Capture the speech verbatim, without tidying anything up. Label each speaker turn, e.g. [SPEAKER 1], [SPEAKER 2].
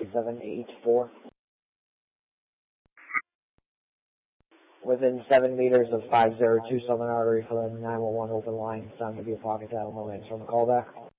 [SPEAKER 1] seven eight four. Within seven meters of five zero two Southern Artery for the nine one one open line. Sound to be a pocket dial. No answer on the callback.